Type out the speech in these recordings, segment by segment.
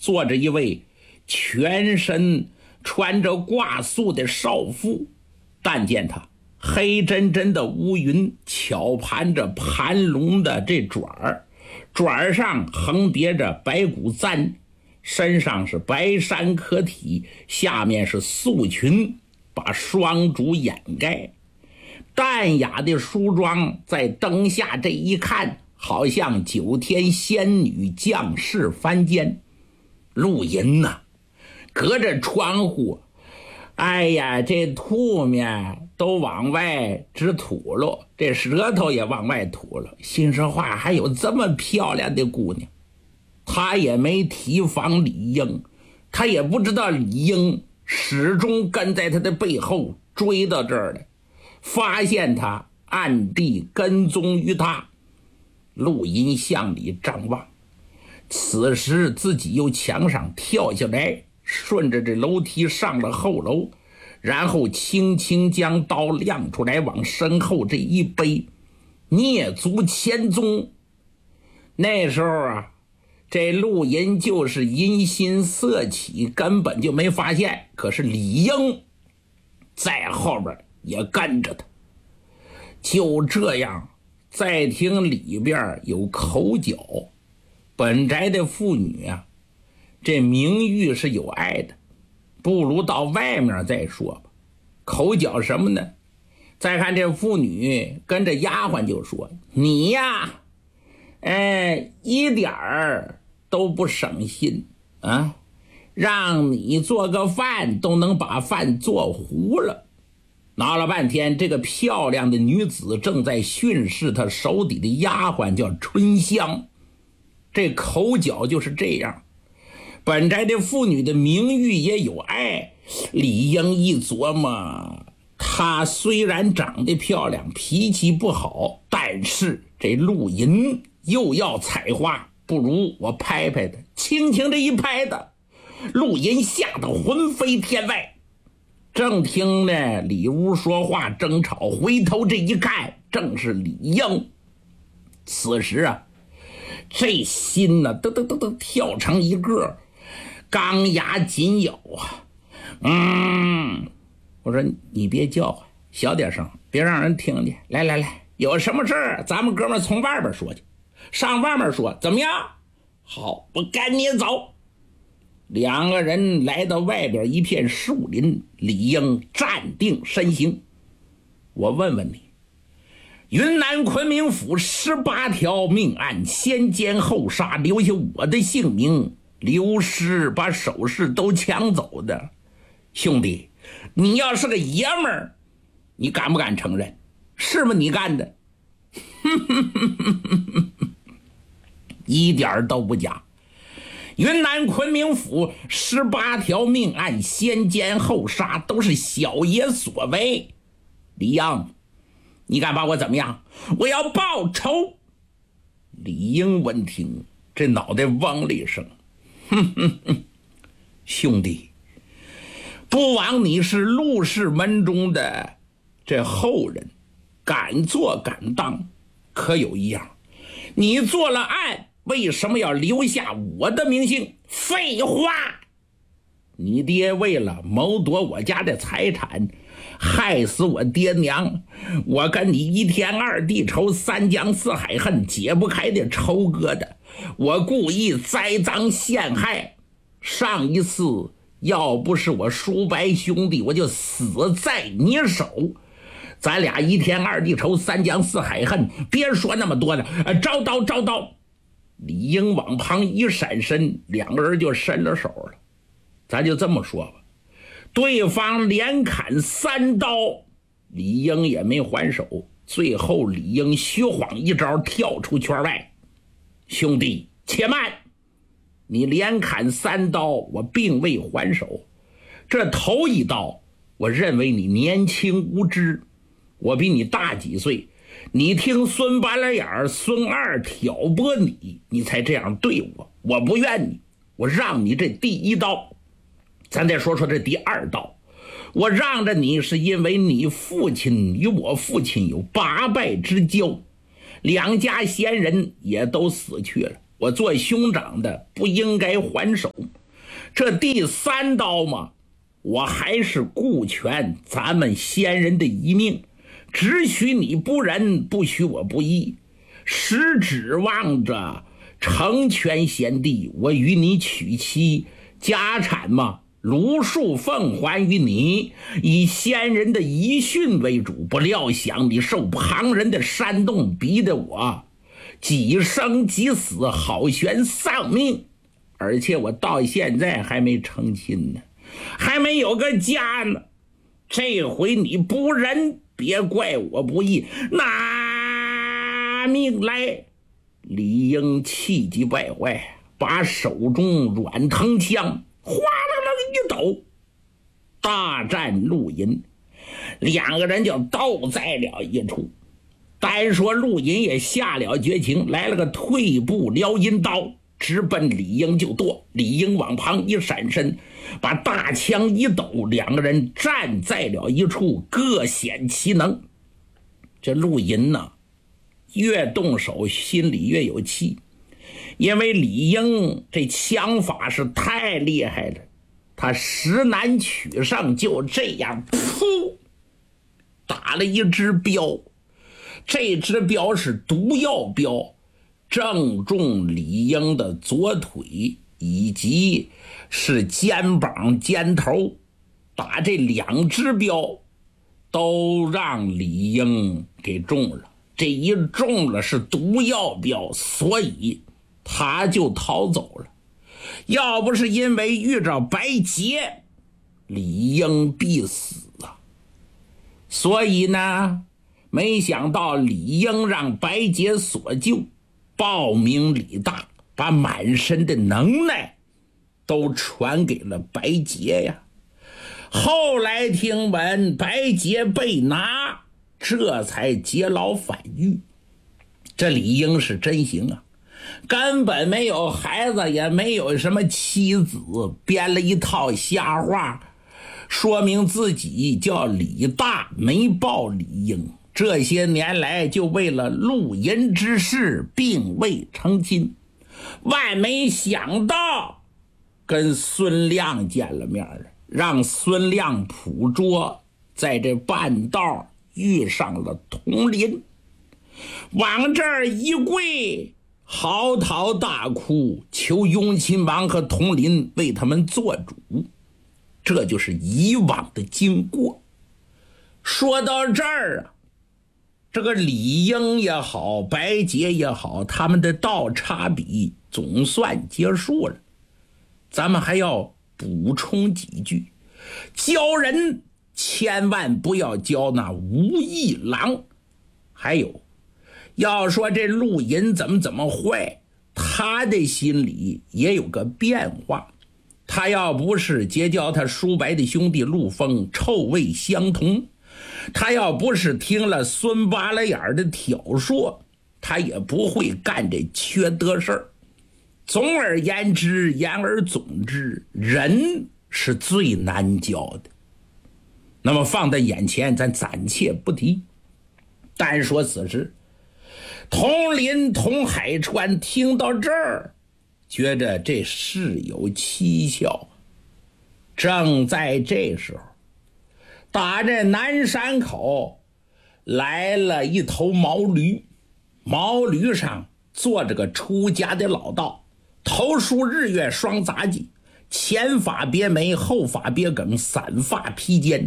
坐着一位全身穿着挂素的少妇，但见他黑真真的乌云巧盘着盘龙的这爪儿，爪儿上横别着白骨簪，身上是白衫可体，下面是素裙把双足掩盖。淡雅的梳妆在灯下这一看，好像9天仙女降世凡间。陆银呐，隔着窗户，哎呀，这吐面都往外直吐了，这舌头也往外吐了。心说话，还有这么漂亮的姑娘。他也没提防李英，他也不知道李英始终跟在他的背后追到这儿了，发现他暗地跟踪于他。陆银向里张望，此时自己由墙上跳下来，顺着这楼梯上了后楼，然后轻轻将刀亮出来，往身后这一背，蹑足潜踪。那时候啊，这陆银就是阴心色起，根本就没发现。可是李英在后边也跟着他。就这样，在厅里边有口角。本宅的妇女啊，这名誉是有碍的，不如到外面再说吧。口角什么呢？再看这妇女跟着丫鬟就说：“你呀，一点儿都不省心啊，让你做个饭都能把饭做糊了。”闹了半天，这个漂亮的女子正在训斥她手底的丫鬟叫春香。这口角就是这样。本宅的妇女的名誉也有碍。李英一琢磨，她虽然长得漂亮，脾气不好，但是这陆银又要采花，不如我拍拍他。轻轻这一拍的，陆银吓得魂飞天外。正听呢里屋说话争吵，回头这一看，正是李英。此时啊，这心呢噔噔噔噔跳成一个，钢牙紧咬啊。我说你别叫唤，小点声，别让人听见。来来来，有什么事儿咱们哥们从外边说去，上外面说，怎么样？好，我赶你走。两个人来到外边一片树林，李英站定身形。我问问你，云南昆明府18条命案，先奸后杀，留下我的姓名，刘师把首饰都抢走的。兄弟，你要是个爷们儿，你敢不敢承认？是不是你干的？一点都不假。云南昆明府18条命案，先奸后杀，都是小爷所为。李英，你敢把我怎么样？我要报仇。李英闻听，这脑袋嗡了一声，兄弟，不枉你是陆氏门中的这后人，敢做敢当。可有一样，你做了案，为什么要留下我的名姓？废话！你爹为了谋夺我家的财产，害死我爹娘，我跟你一天二地仇，三江四海恨，解不开的仇疙瘩。我故意栽赃陷害，上一次要不是我叔伯兄弟，我就死在你手。咱俩一天二地仇，三江四海恨，别说那么多了，招刀招刀。李英往旁一闪身，两个人就伸了手了。咱就这么说吧，对方连砍3刀，李英也没还手。最后李英虚晃一招，跳出圈外。兄弟且慢，你连砍3刀，我并未还手。这头一刀，我认为你年轻无知，我比你大几岁，你听孙八了眼孙二挑拨你，你才这样对我。我不怨你，我让你这第1刀。咱再说说这第2刀，我让着你是因为你父亲与我父亲有8拜之交，两家先人也都死去了，我做兄长的不应该还手。 这第3刀嘛，我还是顾全咱们先人的遗命，只许你不仁，不许我不义，实指望着成全先帝，我与你娶妻，家产嘛如数奉还于你，以先人的遗训为主。不料想你受旁人的煽动，逼得我几生几死，好悬丧命，而且我到现在还没成亲呢，还没有个家呢。这回你不仁，别怪我不义，拿命来！李应气急败坏，把手中软藤枪哗啦啦一抖，大战陆银，2个人就斗在了一处。单说陆银也下了绝情，来了个退步撩阴刀，直奔李应就剁。李应往旁一闪身，把大枪一抖，2个人站在了一处，各显其能。这陆银呢，越动手心里越有气，因为李应这枪法是太厉害了，他石难取胜，就这样噗打了一支镖。这支镖是毒药镖，正中李应的左腿以及是肩膀肩头，打这2支镖都让李应给中了。这一中了是毒药镖，所以他就逃走了。要不是因为遇着白洁，李应必死啊。所以呢，没想到李应让白洁所救，报名李大，把满身的能耐都传给了白洁呀。后来听闻白洁被拿，这才劫牢反狱。这李应是真行啊，根本没有孩子，也没有什么妻子，编了一套瞎话，说明自己叫李大，没报李应。这些年来就为了陆银之事并未成亲，万没想到跟孙亮见了面了，让孙亮捕捉，在这半道遇上了佟林，往这儿一跪，嚎啕大哭，求雍亲王和佟林为他们做主。这就是以往的经过。说到这儿啊，这个李应也好，白洁也好，他们的倒插笔总算结束了。咱们还要补充几句，教人千万不要教那无义郎。还有，要说这陆银怎么坏，他的心里也有个变化。他要不是结交他叔伯的兄弟陆丰臭味相同，他要不是听了孙八了眼的挑唆，他也不会干这缺德事儿。总而言之，言而总之，人是最难教的。那么放在眼前，咱暂且不提。单说此时，佟林、佟海川听到这儿，觉得这事有蹊跷。正在这时候，打这南山口来了一头毛驴，毛驴上坐着个出家的老道，头梳日月双杂髻，前发别眉，后发别梗，散发披肩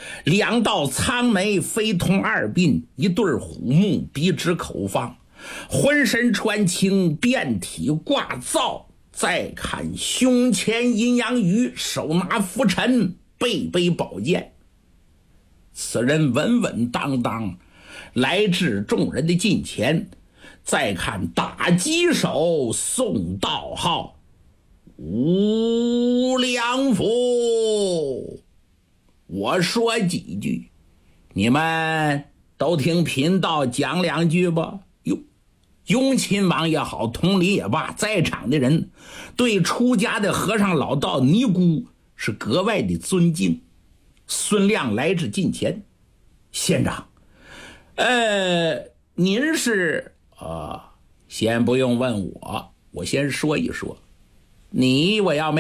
，2道苍眉，非同2鬓，一对虎目，鼻直口方，浑身穿青，遍体挂皂。再看胸前阴阳鱼，手拿拂尘，背背宝剑。此人稳稳当当来至众人的近前。再看打击手宋道号，无良府。我说几句，你们都听贫道讲2句吧。雍亲王也好，佟林也罢，在场的人对出家的和尚老道尼姑是格外的尊敬。孙亮来至近前，县长，您是先不用问我先说一说，我要没